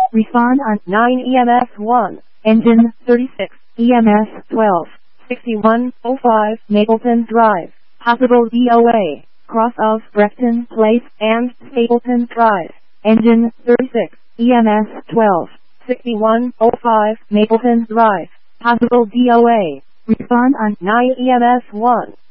Respond on 9 EMS 1. engine 36, EMS 12, 6105 Mapleton Drive. possible DOA, Cross of Breckton Place and Stapleton Drive. engine 36, EMS 12, 6105 Mapleton Drive. possible DOA. Respond on 9 EMS 1.